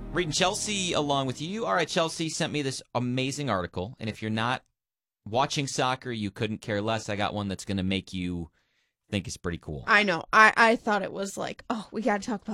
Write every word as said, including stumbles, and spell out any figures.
Reading Chelsea along with you. All right, Chelsea sent me this amazing article, and if you're not watching soccer, you couldn't care less. I got one that's going to make you think it's pretty cool. I know. I, I thought it was like, oh, we got to talk about